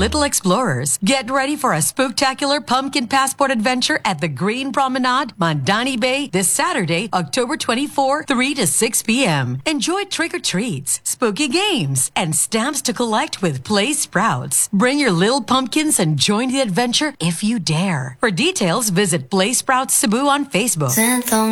little explorers. Get ready for a spooktacular pumpkin passport adventure at the Green Promenade, Mandani Bay, this Saturday, October 24, 3 to 6 p.m. Enjoy trick-or-treats, spooky games, and stamps to collect with Play Sprouts. Bring your little pumpkins and join the adventure if you dare. For details, visit Play Sprouts Cebu on Facebook.